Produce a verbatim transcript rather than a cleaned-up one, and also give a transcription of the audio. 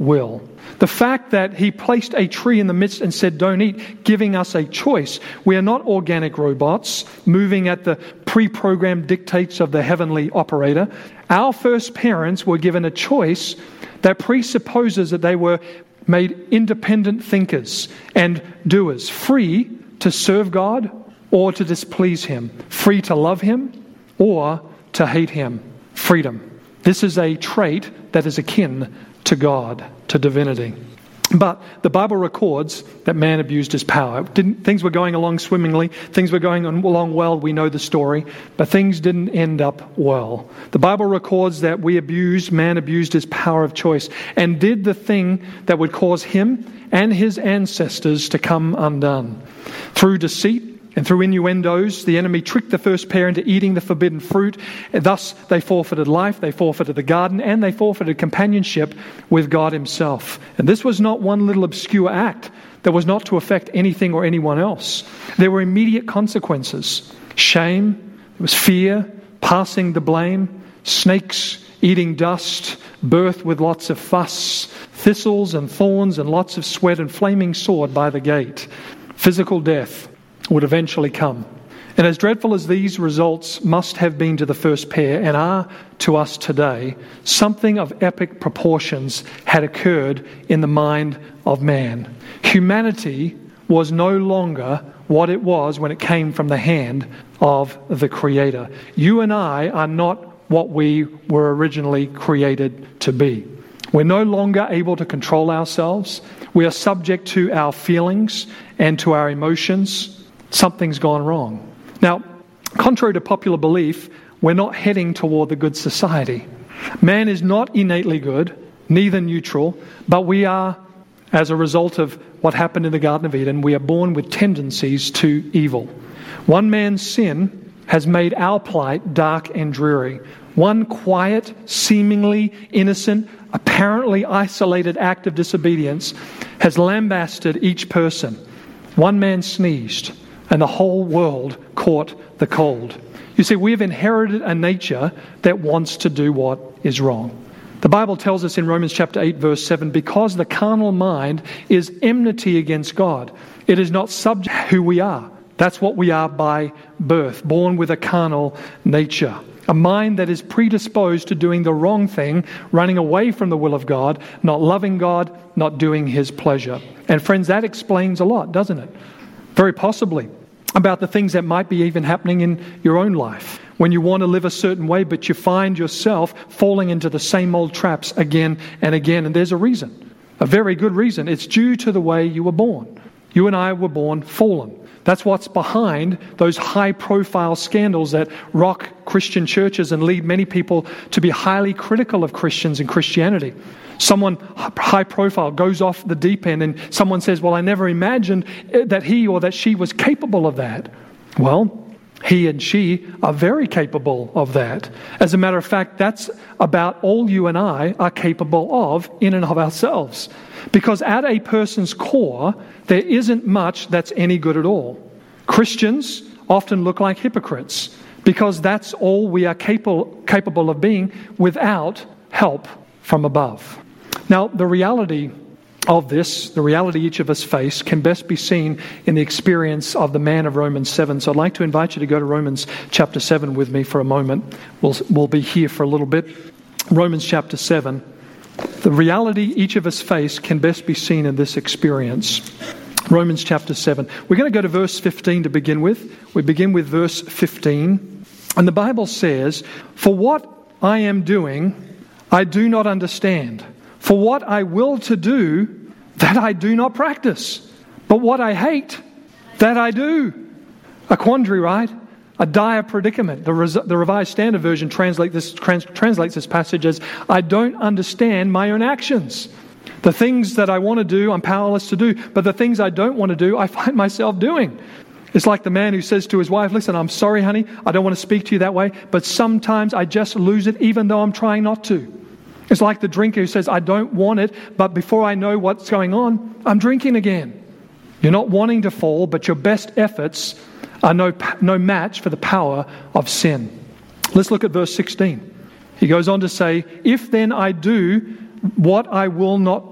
will. The fact that he placed a tree in the midst and said, don't eat, giving us a choice. We are not organic robots moving at the pre-programmed dictates of the heavenly operator. Our first parents were given a choice that presupposes that they were made independent thinkers and doers, free to serve God or to displease Him, free to love Him or to hate Him. Freedom. This is a trait that is akin to God, to divinity. But the Bible records that man abused his power. Didn't, things were going along swimmingly. Things were going along well. We know the story. But things didn't end up well. The Bible records that we abused, man abused his power of choice and did the thing that would cause him and his ancestors to come undone. Through deceit and through innuendos, the enemy tricked the first pair into eating the forbidden fruit. And thus, they forfeited life, they forfeited the garden, and they forfeited companionship with God Himself. And this was not one little obscure act that was not to affect anything or anyone else. There were immediate consequences. Shame, there was fear, passing the blame, snakes eating dust, birth with lots of fuss, thistles and thorns and lots of sweat and flaming sword by the gate. Physical death would eventually come. And as dreadful as these results must have been to the first pair and are to us today, something of epic proportions had occurred in the mind of man. Humanity was no longer what it was when it came from the hand of the Creator. You and I are not what we were originally created to be. We're no longer able to control ourselves. We are subject to our feelings and to our emotions. Something's gone wrong. Now, contrary to popular belief, we're not heading toward the good society. Man is not innately good, neither neutral, but we are, as a result of what happened in the Garden of Eden, we are born with tendencies to evil. One man's sin has made our plight dark and dreary. One quiet, seemingly innocent, apparently isolated act of disobedience has lambasted each person. One man sneezed, and the whole world caught the cold. You see, we have inherited a nature that wants to do what is wrong. The Bible tells us in Romans chapter eight, verse seven, because the carnal mind is enmity against God. It is not subject to who we are. That's what we are by birth, born with a carnal nature. A mind that is predisposed to doing the wrong thing, running away from the will of God, not loving God, not doing His pleasure. And friends, that explains a lot, doesn't it? Very possibly about the things that might be even happening in your own life. When you want to live a certain way, but you find yourself falling into the same old traps again and again. And there's a reason, a very good reason. It's due to the way you were born. You and I were born fallen. That's what's behind those high-profile scandals that rock Christian churches and lead many people to be highly critical of Christians and Christianity. Someone high-profile goes off the deep end and someone says, well, I never imagined that he or that she was capable of that. Well, he and she are very capable of that. As a matter of fact, that's about all you and I are capable of in and of ourselves. Because at a person's core, there isn't much that's any good at all. Christians often look like hypocrites because that's all we are capable capable of being without help from above. Now, the reality of this, the reality each of us face, can best be seen in the experience of the man of Romans seven. So I'd like to invite you to go to Romans chapter seven with me for a moment. We'll, we'll be here for a little bit. Romans chapter seven. The reality each of us face can best be seen in this experience. Romans chapter seven. We're going to go to verse fifteen to begin with. We begin with verse fifteen. And the Bible says, "For what I am doing, I do not understand. For what I will to do, that I do not practice. But what I hate, that I do." A quandary, right? A dire predicament. The, Res- the Revised Standard Version translate this, trans- translates this passage as, I don't understand my own actions. The things that I want to do, I'm powerless to do. But the things I don't want to do, I find myself doing. It's like the man who says to his wife, listen, I'm sorry, honey, I don't want to speak to you that way, but sometimes I just lose it even though I'm trying not to. It's like the drinker who says, I don't want it, but before I know what's going on, I'm drinking again. You're not wanting to fall, but your best efforts are no, no match for the power of sin. Let's look at verse sixteen. He goes on to say, if then I do what I will not